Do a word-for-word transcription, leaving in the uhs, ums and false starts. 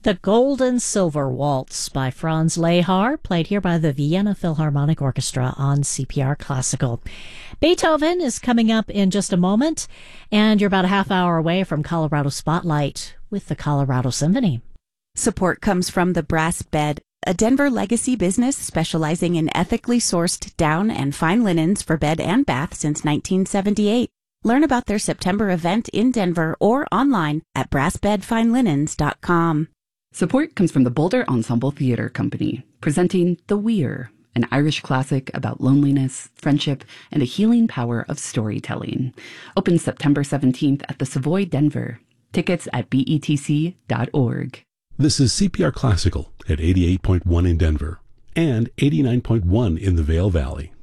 The Gold and Silver Waltz by Franz Lehar, played here by the Vienna Philharmonic Orchestra on C P R Classical. Beethoven is coming up in just a moment, and you're about a half hour away from Colorado Spotlight with the Colorado Symphony. Support comes from the Brass Bed, a Denver legacy business specializing in ethically sourced down and fine linens for bed and bath since nineteen seventy-eight. Learn about their September event in Denver or online at brass bed fine linens dot com. Support comes from the Boulder Ensemble Theatre Company, presenting The Weir, an Irish classic about loneliness, friendship, and the healing power of storytelling. Opens September seventeenth at the Savoy, Denver. Tickets at B E T C dot org. This is C P R Classical at eighty-eight point one in Denver and eighty-nine point one in the Vail Valley.